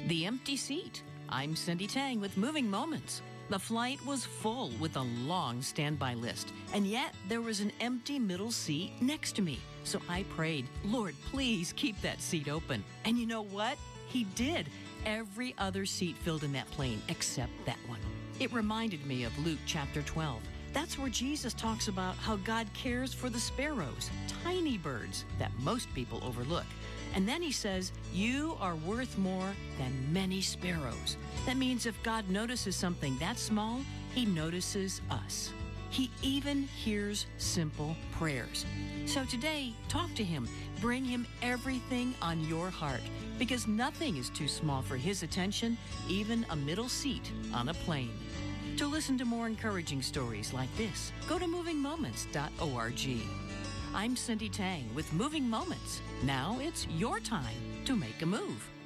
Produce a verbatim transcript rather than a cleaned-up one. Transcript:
The empty seat. I'm Cindy Tang with Moving Moments. The flight was full with a long standby list, and yet there was an empty middle seat next to me. So I prayed, Lord, please keep that seat open. And you know what? He did. Every other seat filled in that plane except that one. It reminded me of Luke chapter twelve. That's where Jesus talks about how God cares for the sparrows, tiny birds that most people overlook. And then he says, you are worth more than many sparrows. That means if God notices something that small, he notices us. He even hears simple prayers. So today, talk to him. Bring him everything on your heart, because nothing is too small for his attention, even a middle seat on a plane. To listen to more encouraging stories like this, go to moving moments dot org. I'm Cindy Tang with Moving Moments. Now it's your time to make a move.